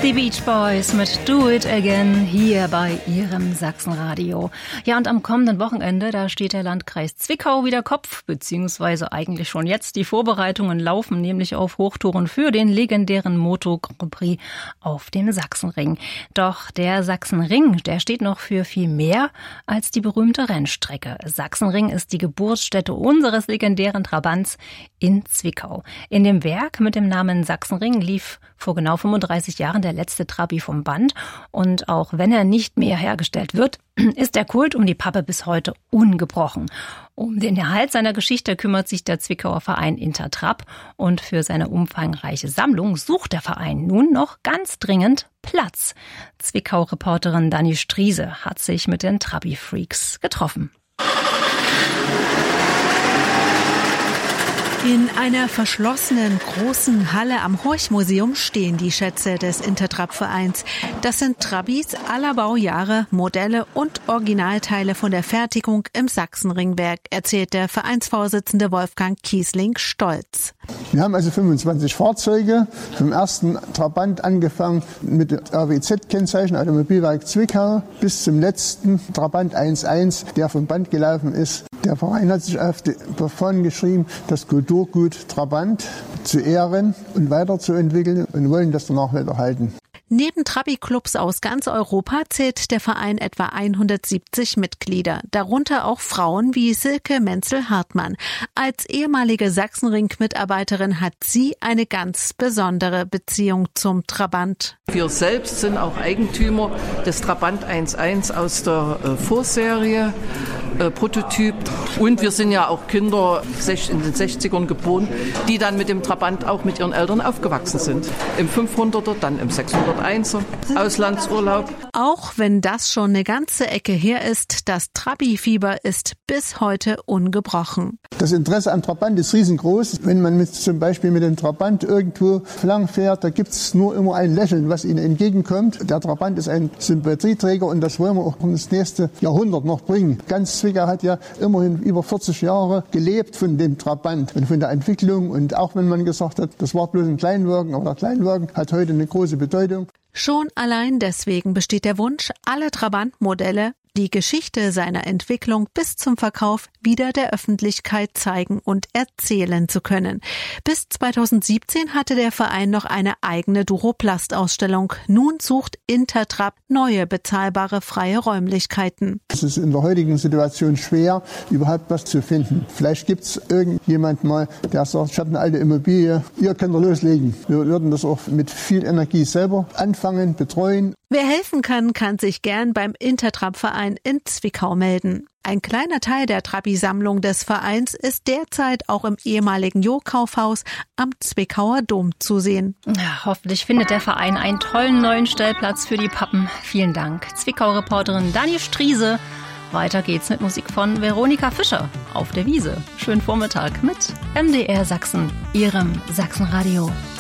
Die Beach Boys mit Do It Again hier bei Ihrem Sachsenradio. Ja, und am kommenden Wochenende, da steht der Landkreis Zwickau wieder Kopf, beziehungsweise eigentlich schon jetzt. Die Vorbereitungen laufen nämlich auf Hochtouren für den legendären Moto Grand Prix auf dem Sachsenring. Doch der Sachsenring, der steht noch für viel mehr als die berühmte Rennstrecke. Sachsenring ist die Geburtsstätte unseres legendären Trabants in Zwickau. In dem Werk mit dem Namen Sachsenring lief vor genau 35 Jahren der letzte Trabi vom Band. Und auch wenn er nicht mehr hergestellt wird, ist der Kult um die Pappe bis heute ungebrochen. Um den Erhalt seiner Geschichte kümmert sich der Zwickauer Verein Intertrab. Und für seine umfangreiche Sammlung sucht der Verein nun noch ganz dringend Platz. Zwickau-Reporterin Dani Striese hat sich mit den Trabi-Freaks getroffen. In einer verschlossenen großen Halle am Horch-Museum stehen die Schätze des Intertrab-Vereins. Das sind Trabis aller Baujahre, Modelle und Originalteile von der Fertigung im Sachsenringwerk, erzählt der Vereinsvorsitzende Wolfgang Kiesling stolz. Wir haben also 25 Fahrzeuge, vom ersten Trabant angefangen mit dem RWZ-Kennzeichen Automobilwerk Zwickau bis zum letzten Trabant 1.1, der vom Band gelaufen ist. Der Verein hat sich auf die Fahnen geschrieben, das Kulturgut Trabant zu ehren und weiterzuentwickeln und wollen das danach weiter halten. Neben Trabi-Clubs aus ganz Europa zählt der Verein etwa 170 Mitglieder, darunter auch Frauen wie Silke Menzel-Hartmann. Als ehemalige Sachsenring-Mitarbeiterin hat sie eine ganz besondere Beziehung zum Trabant. Wir selbst sind auch Eigentümer des Trabant 1.1 aus der Vorserie, Prototyp. Und wir sind ja auch Kinder in den 60ern geboren, die dann mit dem Trabant auch mit ihren Eltern aufgewachsen sind. Im 500er, dann im 601er, Auslandsurlaub. Auch wenn das schon eine ganze Ecke her ist, das Trabi-Fieber ist bis heute ungebrochen. Das Interesse am Trabant ist riesengroß. Wenn man zum Beispiel mit dem Trabant irgendwo lang fährt, da gibt es nur immer ein Lächeln, was ihnen entgegenkommt. Der Trabant ist ein Sympathieträger und das wollen wir auch ins nächste Jahrhundert noch bringen. Ganz Zwickau hat ja immerhin über 40 Jahre gelebt von dem Trabant und von der Entwicklung. Und auch wenn man gesagt hat, das war bloß ein Kleinwagen, aber der Kleinwagen hat heute eine große Bedeutung. Schon allein deswegen besteht der Wunsch, alle Trabant-Modelle, die Geschichte seiner Entwicklung bis zum Verkauf wieder der Öffentlichkeit zeigen und erzählen zu können. Bis 2017 hatte der Verein noch eine eigene Duroplast-Ausstellung. Nun sucht Intertrab neue bezahlbare freie Räumlichkeiten. Es ist in der heutigen Situation schwer, überhaupt was zu finden. Vielleicht gibt es irgendjemand mal, der sagt, ich habe eine alte Immobilie, ihr könnt loslegen. Wir würden das auch mit viel Energie selber anfangen, betreuen. Wer helfen kann, kann sich gern beim Intertrab-Verein in Zwickau melden. Ein kleiner Teil der Trabi-Sammlung des Vereins ist derzeit auch im ehemaligen Jo-Kaufhaus am Zwickauer Dom zu sehen. Ja, hoffentlich findet der Verein einen tollen neuen Stellplatz für die Pappen. Vielen Dank. Zwickau-Reporterin Dani Striese. Weiter geht's mit Musik von Veronika Fischer auf der Wiese. Schönen Vormittag mit MDR Sachsen, Ihrem Sachsenradio.